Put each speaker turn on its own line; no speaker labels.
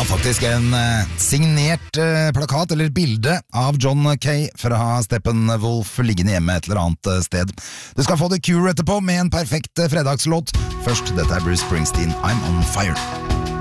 har faktisk en signert plakat eller bilde av John Kay fra Steppenwolf liggende hjemme et eller annet sted. Du skal få The Cure etterpå med en perfekt fredagslåt. Først, dette er Bruce Springsteen, I'm on Fire.